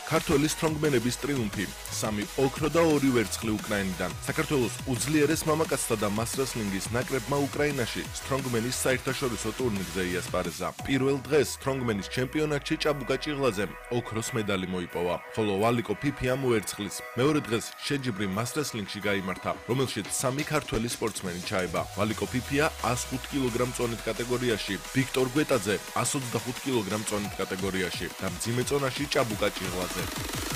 ქართველი სტრონგმენების ტრიუმფი, 3 ოქრო და 2 ვერცხლი უკრაინიდან. საქართველოს უძლიერეს მამაკაცთა და მასრესლინგის ნაკრებმა უკრაინაში სტრონგმენის საერთაშორისო ტურნირზე იასპარეზა. პირველ დღეს სტრონგმენის ჩემპიონატში ჭაბუკა ჭიღლაძემ ოქროს медаლი მოიპოვა, ხოლო ვალიკო ფიფიამ ვერცხლის. მეორე დღეს შეჯიბრი მასრესლინგში გაიმართა, რომელშიც 3 ქართველი სპორტსმენი ჩაება. ვალიკო ფიფია 105 კილოგრამ წონით კატეგორიაში, ვიქტორ გვეტაძე 125 კილოგრამ წონით კატეგორიაში და მძიმე წონაში ჭაბუკა ჭიღლაძე.